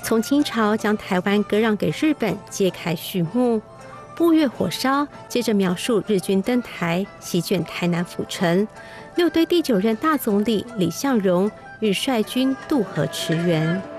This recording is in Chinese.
从清朝将台湾割让给日本揭开序幕。步月火烧接着描述日军登台，席卷台南府城。六堆第9任大总理李相荣欲率军渡河驰援。